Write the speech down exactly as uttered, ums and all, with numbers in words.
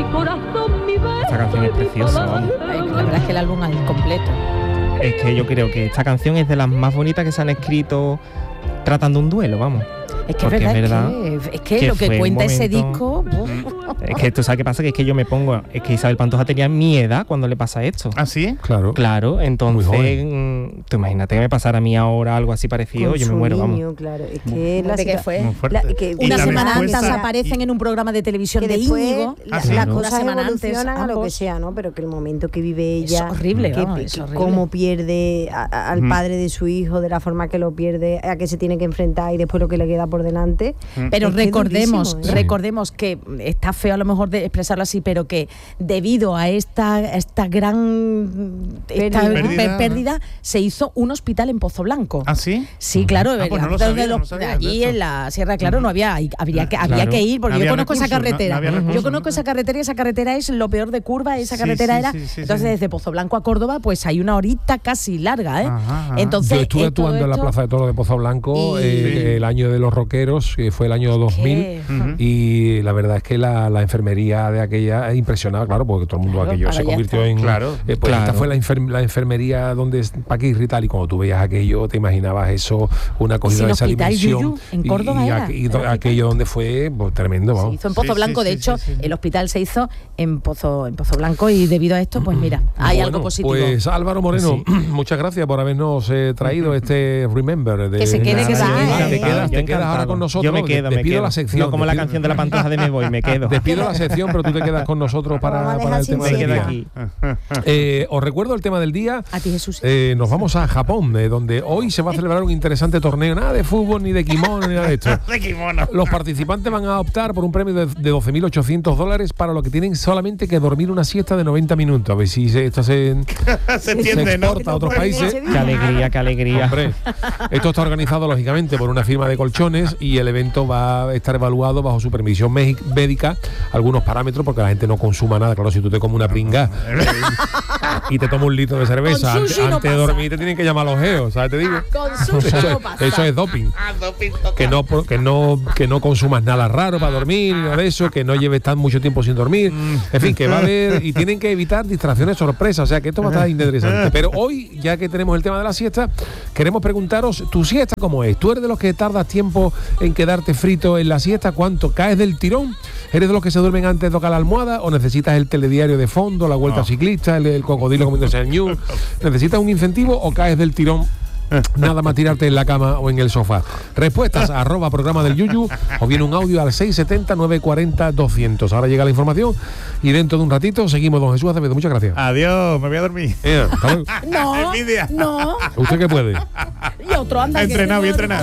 Esta canción es preciosa, vamos. La verdad es que el álbum al completo. Es que yo creo que esta canción es de las más bonitas que se han escrito tratando un duelo, vamos. Es que es verdad, es, verdad que, es que, que lo que cuenta ese disco... Uf. Es que esto, ¿sabes qué pasa? Que es que yo me pongo... Es que Isabel Pantoja tenía mi edad cuando le pasa esto. ¿Ah, sí? Claro. Claro, entonces... Tú imagínate que me pasara a mí ahora algo así parecido, con yo me muero, niño, vamos. Claro. Es que la ¿De qué fue? La, que una semana respuesta, antes aparecen y, en un programa de televisión que de después, Íñigo. La, ¿sí? Las ¿no? cosas evolucionan antes, a lo que sea, ¿no? Pero que el momento que vive ella... Es horrible, que, vamos, que, es horrible. Cómo pierde a, a, al mm. padre de su hijo, de la forma que lo pierde, a que se tiene que enfrentar y después lo que le queda por delante. Mm. Pero es recordemos, ¿eh? recordemos que está feo a lo mejor de expresarlo así, pero que debido a esta, esta gran esta pérdida. pérdida se hizo un hospital en Pozo Blanco. ¿Ah, sí? Sí, claro, ah, pues no lo sabía, los, no sabía, allí en la Sierra, claro, no había, habría que, había claro. que ir, porque no yo conozco recursos, esa carretera. No, no recursos, yo conozco ¿no? esa carretera y esa carretera es lo peor de curva, esa sí, carretera sí, era. Sí, sí, entonces, sí. desde Pozo Blanco a Córdoba, pues hay una horita casi larga, ¿eh? Ajá, ajá. Entonces, yo estuve actuando esto... en la Plaza de Toros de Pozo Blanco y... eh, el año de los rockeros, que fue el año dos mil, uh-huh. y la verdad es que la, la enfermería de aquella impresionaba, claro, porque todo el mundo claro, aquello se convirtió está. en... Claro, eh, pues claro. esta fue la, enfer- la enfermería donde Paquirri y tal, y cuando tú veías aquello, te imaginabas eso, una acogida de esa dimensión. Yuyu, en Córdoba y, y, era, y, y era aquello donde fue pues, tremendo, vamos. Se hizo en Pozo sí, Blanco, sí, de sí, hecho, sí, sí. el hospital se hizo en Pozo, en Pozo Blanco y debido a esto, pues mira, hay bueno, algo positivo. Pues Álvaro Moreno, sí. muchas gracias por habernos eh, traído este Remember. De, que se quede, que se quede. Te quedas, te quedas ahora con nosotros. Yo me quedo, despido me quedo. la sección. No como despido, la canción de la Pantoja de Me Voy, me quedo. Despido la sección, pero tú te quedas con nosotros para, para el tema del día. Aquí. Eh, os recuerdo el tema del día. A ti, Jesús. Eh, nos vamos a Japón, eh, donde hoy se va a celebrar un interesante torneo. Nada de fútbol, ni de kimono, ni nada de esto. de kimono. Los participantes van a optar por un premio de, de doce mil ochocientos dólares para lo que tienen solamente que dormir una siesta de noventa minutos. A ver si se, esto se, se, entiende, se exporta ¿no? a otros países. Qué alegría, qué alegría. Hombre, esto está organizado, lógicamente, por una firma de colchones y el evento va a estar evaluado bajo supervisión médica, algunos parámetros, porque la gente no consuma nada. Claro, si tú te comes una pringa y te tomas un litro de cerveza antes, no antes de dormir, te tienen que llamar los geos, ¿sabes? Te digo. Con sushi eso, no es, pasa. eso es doping. Ah, doping que, no, que, no, que no consumas nada raro para dormir, ni nada de eso, que no lleves tan mucho tiempo sin dormir. En fin, que va a haber... Y tienen que evitar distracciones sorpresas, o sea, que esto va a estar interesante. Pero hoy, ya que tenemos el tema de la siesta, queremos preguntaros, ¿tu siesta cómo es? ¿Tú eres de los que tardas tiempo en quedarte frito en la siesta? ¿Cuánto caes del tirón? ¿Eres de los que se duermen antes de tocar la almohada? ¿O necesitas el telediario de fondo, la vuelta no. ciclista, el, el cocodrilo comiéndose el ñu? ¿Necesitas un incentivo o caes del tirón? Nada más tirarte en la cama o en el sofá. Respuestas a arroba programa del Yuyu o bien un audio al seis setenta, nueve cuarenta, doscientos. Ahora llega la información y dentro de un ratito seguimos. Don Jesús Acevedo, muchas gracias. Adiós, me voy a dormir. Eh, no, no. ¿Usted qué puede? Y otro anda entrenado, bien entrenado.